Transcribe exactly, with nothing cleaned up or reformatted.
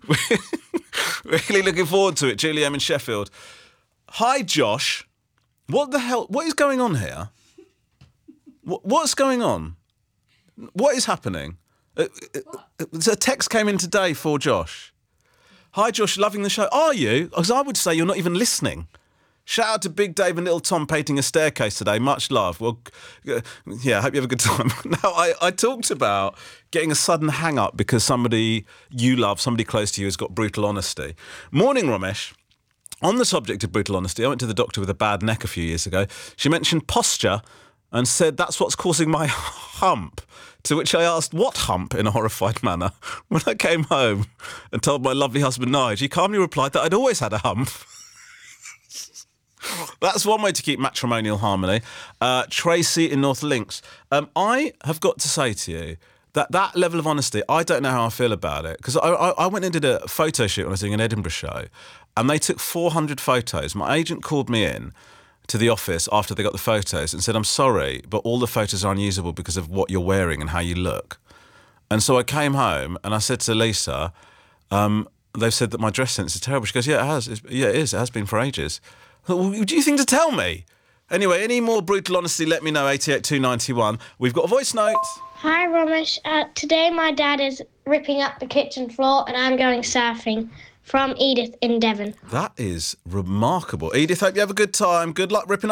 Really looking forward to it. Julie M in Sheffield. Hi, Josh. What the hell? What is going on here? What, what's going on? What is happening? Uh, uh, a text came in today for Josh. Hi, Josh. Loving the show. Are you? Because I would say you're not even listening. Shout out to Big Dave and Little Tom painting a staircase today. Much love. Well, uh, yeah, I hope you have a good time. Now, I, I talked about getting a sudden hang-up because somebody you love, somebody close to you, has got brutal honesty. Morning, Ramesh. On the subject of brutal honesty, I went to the doctor with a bad neck a few years ago. She mentioned posture and said that's what's causing my hump. To which I asked, what hump, in a horrified manner. When I came home and told my lovely husband Nige, he calmly replied that I'd always had a hump. That's one way to keep matrimonial harmony. Uh, Tracy in North Links. Um, I have got to say to you that that level of honesty, I don't know how I feel about it. Because I, I, I went and did a photo shoot when I was doing an Edinburgh show, and they took four hundred photos. My agent called me in to the office after they got the photos and said, I'm sorry, but all the photos are unusable because of what you're wearing and how you look. And so I came home and I said to Lisa, um, they've said that my dress sense is terrible. She goes, yeah, it has. It's, yeah, it is. It has been for ages. Well, what do you think to tell me? Anyway, any more brutal honesty, let me know, eight eight two nine one. We've got a voice note. Hi, Ramesh. Uh, today my dad is ripping up the kitchen floor and I'm going surfing. From Edith in Devon. That is remarkable. Edith, hope you have a good time. Good luck ripping